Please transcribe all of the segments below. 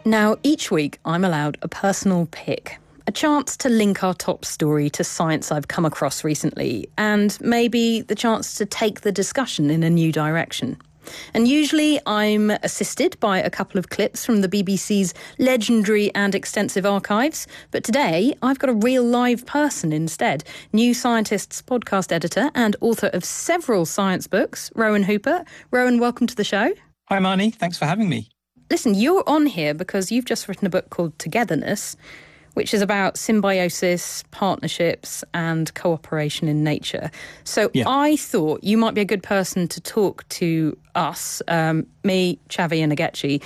Now, each week I'm allowed a personal pick, a chance to link our top story to science I've come across recently, and maybe the chance to take the discussion in a new direction. And usually I'm assisted by a couple of clips from the BBC's legendary and extensive archives, but today I've got a real live person instead. New Scientist's podcast editor and author of several science books, Rowan Hooper. Rowan, welcome to the show. Hi, Marnie. Thanks for having me. Listen, you're on here because you've just written a book called Togetherness, which is about symbiosis, partnerships and cooperation in nature. So I thought you might be a good person to talk to us, me, Xavi and Agechi,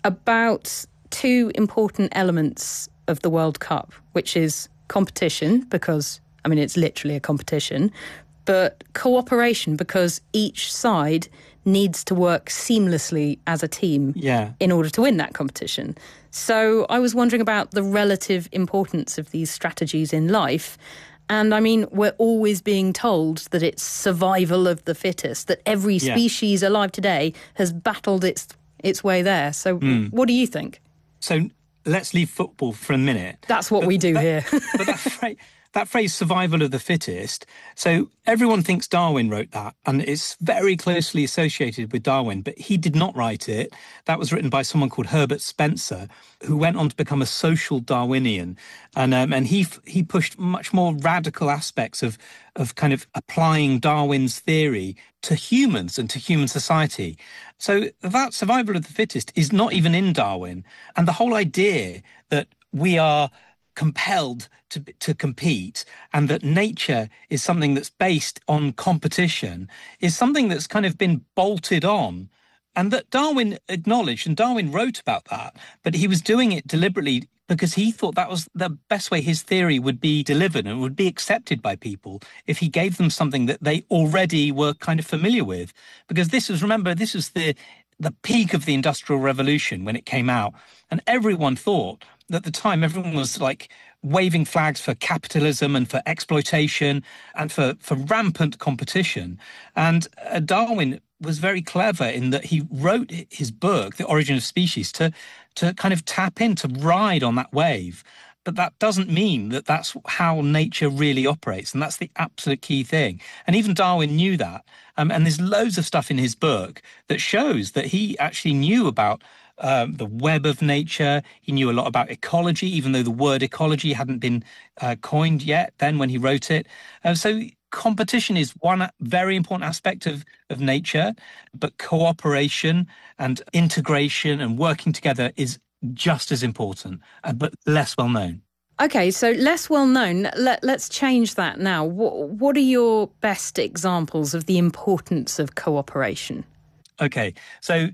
about two important elements of the World Cup, which is competition, because, it's literally a competition, but cooperation, because each side needs to work seamlessly as a team in order to win that competition. So I was wondering about the relative importance of these strategies in life. And we're always being told that it's survival of the fittest, that every species alive today has battled its way there. So what do you think? So let's leave football for a minute. That's what we do here. But that phrase, survival of the fittest, so everyone thinks Darwin wrote that, and it's very closely associated with Darwin, but he did not write it. That was written by someone called Herbert Spencer, who went on to become a social Darwinian. And he pushed much more radical aspects of kind of applying Darwin's theory to humans and to human society. So that survival of the fittest is not even in Darwin. And the whole idea that we are compelled to compete and that nature is something that's based on competition is something that's kind of been bolted on, and that Darwin acknowledged, and Darwin wrote about that, but he was doing it deliberately because he thought that was the best way his theory would be delivered and would be accepted by people if he gave them something that they already were kind of familiar with. Because this was the peak of the Industrial Revolution when it came out, and everyone thought at the time, everyone was like waving flags for capitalism and for exploitation and for rampant competition. And Darwin was very clever in that he wrote his book, The Origin of Species, to kind of tap in, to ride on that wave. But that doesn't mean that that's how nature really operates. And that's the absolute key thing. And even Darwin knew that. And there's loads of stuff in his book that shows that he actually knew about the web of nature. He knew a lot about ecology, even though the word ecology hadn't been coined yet then when he wrote it. So competition is one very important aspect of nature, but cooperation and integration and working together is just as important, but less well known. Okay, so less well known. Let's change that now. What are your best examples of the importance of cooperation? Okay, so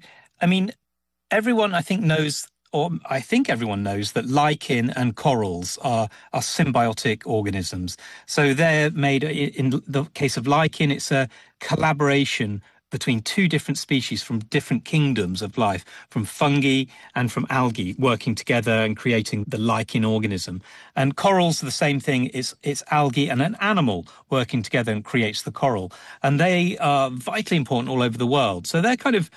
everyone I think knows, or I think everyone knows, that lichen and corals are symbiotic organisms. So they're made, in the case of lichen, it's a collaboration between two different species from different kingdoms of life, from fungi and from algae, working together and creating the lichen organism. And corals are the same thing. It's algae and an animal working together and creates the coral. And they are vitally important all over the world. So they're kind of,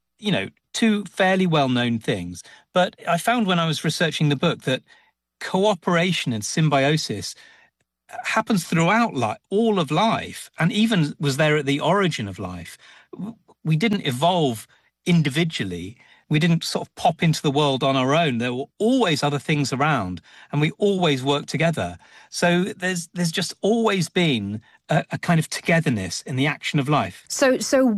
two fairly well-known things. But I found when I was researching the book that cooperation and symbiosis happens throughout all of life, and even was there at the origin of life. We didn't evolve individually. We didn't sort of pop into the world on our own. There were always other things around, and we always worked together. So there's just always been a kind of togetherness in the action of life. So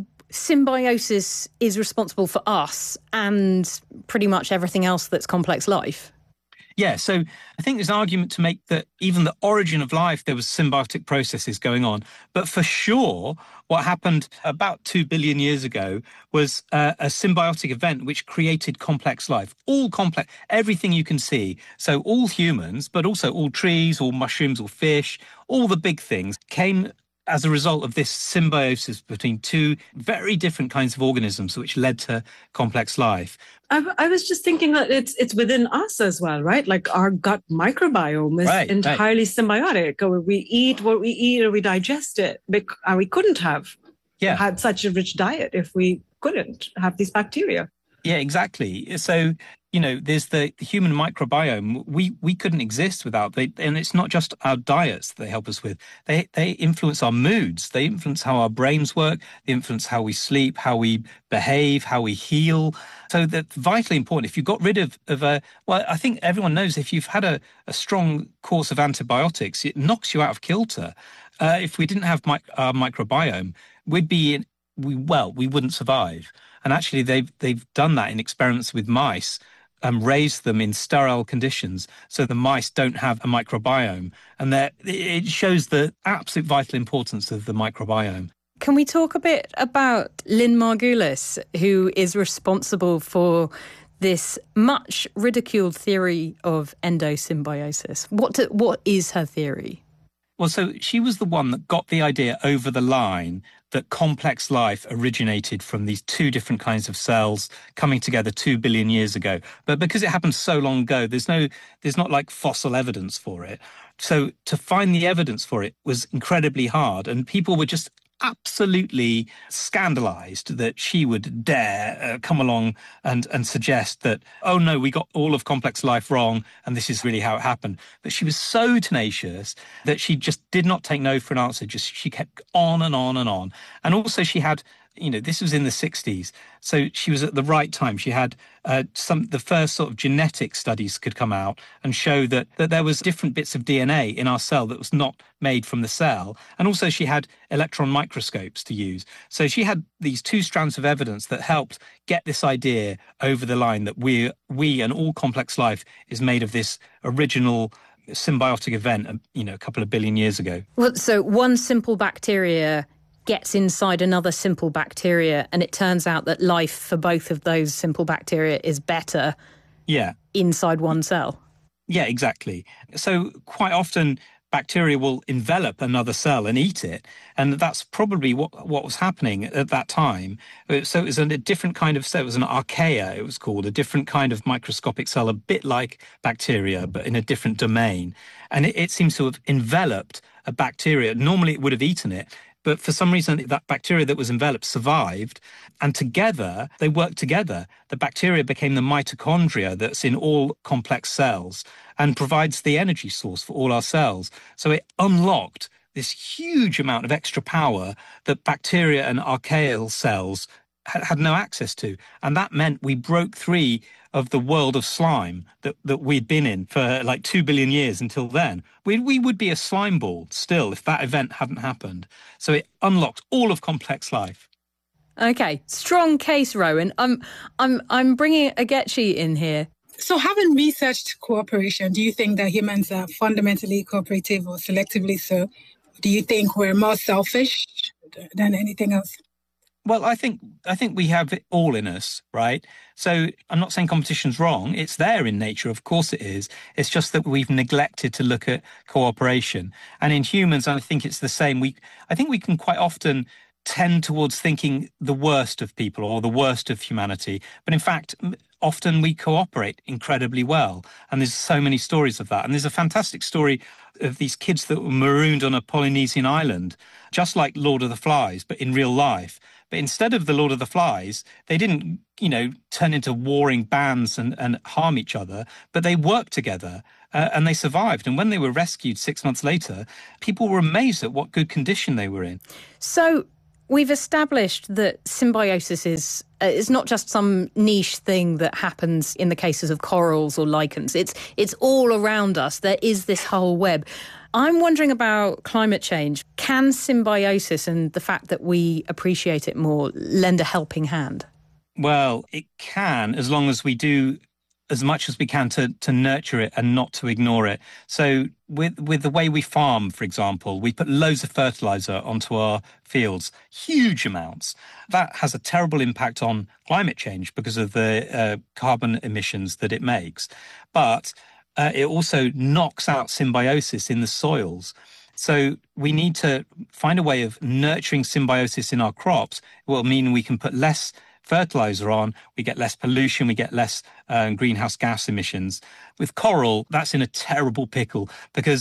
symbiosis is responsible for us and pretty much everything else that's complex life? Yeah, so I think there's an argument to make that even the origin of life, there was symbiotic processes going on. But for sure, what happened about 2 billion years ago was a symbiotic event which created complex life. All complex, everything you can see. So all humans, but also all trees, all mushrooms, all fish, all the big things came as a result of this symbiosis between two very different kinds of organisms, which led to complex life. I was just thinking that it's within us as well, right? Like our gut microbiome is entirely symbiotic. Or we eat what we eat, or we digest it. And we couldn't have had such a rich diet if we couldn't have these bacteria. Yeah, exactly. So, there's the human microbiome. We couldn't exist without they, and it's not just our diets that they help us with. They influence our moods. They influence how our brains work. They influence how we sleep, how we behave, how we heal. So that's vitally important. If you got rid of well, I think everyone knows if you've had a strong course of antibiotics, it knocks you out of kilter. If we didn't have our microbiome, we wouldn't survive. And actually, they've done that in experiments with mice, raised them in sterile conditions so the mice don't have a microbiome. And it shows the absolute vital importance of the microbiome. Can we talk a bit about Lynn Margulis, who is responsible for this much ridiculed theory of endosymbiosis? What is her theory? Well, so she was the one that got the idea over the line that complex life originated from these two different kinds of cells coming together 2 billion years ago. But because it happened so long ago, there's not like fossil evidence for it. So to find the evidence for it was incredibly hard, and people were just absolutely scandalized that she would dare come along and suggest that, oh no, we got all of complex life wrong and this is really how it happened. But she was so tenacious that she just did not take no for an answer. She kept on and on and on. And also she had, this was in the 60s. So she was at the right time. She had the first sort of genetic studies could come out and show that there was different bits of DNA in our cell that was not made from the cell. And also she had electron microscopes to use. So she had these two strands of evidence that helped get this idea over the line that we and all complex life is made of this original symbiotic event, a couple of billion years ago. Well, so one simple bacteria gets inside another simple bacteria, and it turns out that life for both of those simple bacteria is better inside one cell. Yeah, exactly. So quite often bacteria will envelop another cell and eat it, and that's probably what was happening at that time. So it was a different kind of cell. It was an archaea, it was called, a different kind of microscopic cell, a bit like bacteria, but in a different domain. And it seems to have enveloped a bacteria. Normally it would have eaten it, but for some reason, that bacteria that was enveloped survived, and together, they worked together. The bacteria became the mitochondria that's in all complex cells and provides the energy source for all our cells. So it unlocked this huge amount of extra power that bacteria and archaeal cells had no access to. And that meant we broke free of the world of slime that we'd been in for like 2 billion years until then. We would be a slime ball still if that event hadn't happened. So it unlocked all of complex life. Okay, strong case, Rowan. I'm bringing Agechi in here. So having researched cooperation, do you think that humans are fundamentally cooperative or selectively so? Do you think we're more selfish than anything else? Well, I think we have it all in us, right? So I'm not saying competition's wrong. It's there in nature. Of course it is. It's just that we've neglected to look at cooperation. And in humans, I think it's the same. I think we can quite often tend towards thinking the worst of people or the worst of humanity. But in fact, often we cooperate incredibly well. And there's so many stories of that. And there's a fantastic story of these kids that were marooned on a Polynesian island, just like Lord of the Flies, but in real life. But instead of the Lord of the Flies, they didn't, turn into warring bands and harm each other, but they worked together and they survived. And when they were rescued 6 months later, people were amazed at what good condition they were in. So we've established that symbiosis is not just some niche thing that happens in the cases of corals or lichens. It's all around us. There is this whole web. I'm wondering about climate change. Can symbiosis and the fact that we appreciate it more lend a helping hand? Well, it can, as long as we do as much as we can to nurture it and not to ignore it. So with the way we farm, for example, we put loads of fertilizer onto our fields, huge amounts. That has a terrible impact on climate change because of the carbon emissions that it makes. But it also knocks out symbiosis in the soils. So we need to find a way of nurturing symbiosis in our crops. It will mean we can put less fertilizer on, we get less pollution, we get less greenhouse gas emissions. With coral, that's in a terrible pickle because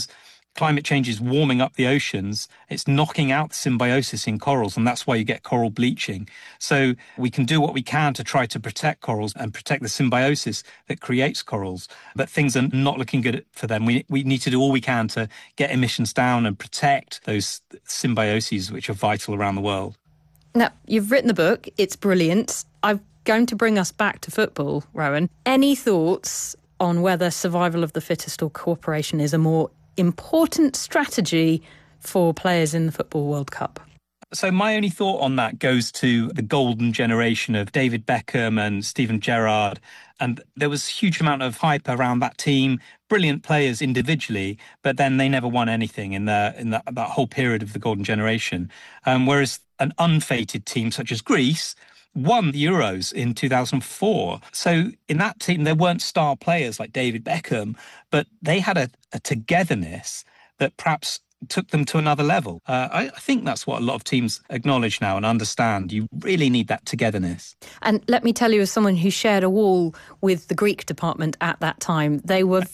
climate change is warming up the oceans. It's knocking out the symbiosis in corals, and that's why you get coral bleaching. So we can do what we can to try to protect corals and protect the symbiosis that creates corals. But things are not looking good for them. We need to do all we can to get emissions down and protect those symbioses which are vital around the world. Now, you've written the book. It's brilliant. I'm going to bring us back to football, Rowan. Any thoughts on whether survival of the fittest or cooperation is a more important strategy for players in the Football World Cup? So my only thought on that goes to the golden generation of David Beckham and Steven Gerrard. And there was a huge amount of hype around that team, brilliant players individually, but then they never won anything in that whole period of the golden generation. Whereas an unfated team such as Greece won the Euros in 2004. So in that team, there weren't star players like David Beckham, but they had a togetherness that perhaps took them to another level. I think that's what a lot of teams acknowledge now and understand. You really need that togetherness. And let me tell you, as someone who shared a wall with the Greek department at that time, they were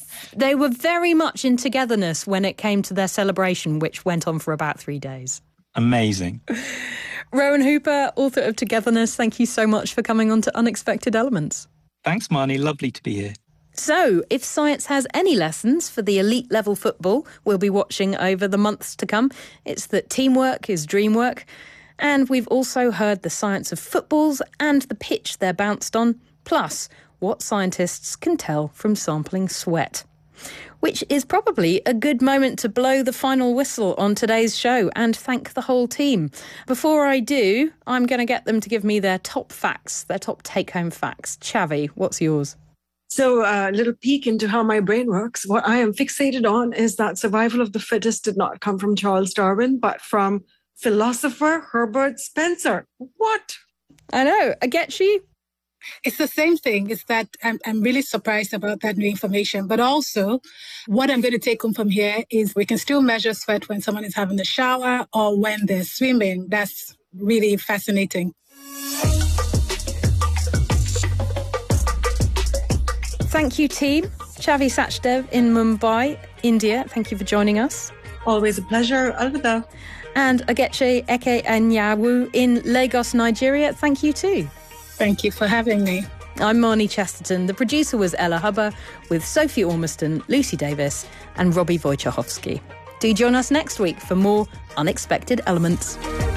very much in togetherness when it came to their celebration, which went on for about 3 days. Amazing. Rowan Hooper, author of Togetherness, thank you so much for coming on to Unexpected Elements. Thanks, Marnie. Lovely to be here. So, if science has any lessons for the elite level football we'll be watching over the months to come, it's that teamwork is dreamwork. And we've also heard the science of footballs and the pitch they're bounced on, plus what scientists can tell from sampling sweat. Which is probably a good moment to blow the final whistle on today's show and thank the whole team. Before I do, I'm going to get them to give me their top facts, their top take-home facts. Chavi, what's yours? So a little peek into how my brain works. What I am fixated on is that survival of the fittest did not come from Charles Darwin, but from philosopher Herbert Spencer. What? I know. Agechi? It's the same thing. It's that I'm really surprised about that new information. But also, what I'm going to take home from here is we can still measure sweat when someone is having a shower or when they're swimming. That's really fascinating. Thank you, team. Chavi Sachdev in Mumbai, India. Thank you for joining us. Always a pleasure. Alvida. And Agechi Eke Anyanwu in Lagos, Nigeria. Thank you too. Thank you for having me. I'm Marnie Chesterton. The producer was Ella Hubber with Sophie Ormiston, Lucy Davis and Robbie Wojciechowski. Do join us next week for more Unexpected Elements.